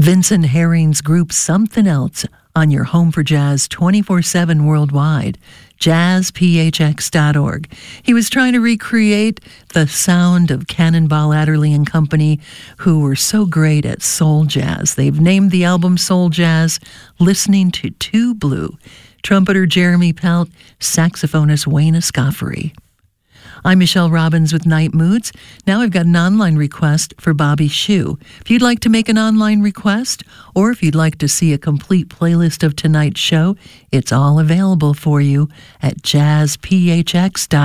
Vincent Herring's group Something Else on your home for jazz 24/7 worldwide, jazzphx.org. He was trying to recreate the sound of Cannonball Adderley and Company, who were so great at soul jazz. They've named the album Soul Jazz, listening to Two Blue, trumpeter Jeremy Pelt, saxophonist Wayne Escoffery. I'm Michelle Robbins with Night Moods. Now I've got an online request for Bobby Shew. If you'd like to make an online request, or if you'd like to see a complete playlist of tonight's show, it's all available for you at jazzphx.org.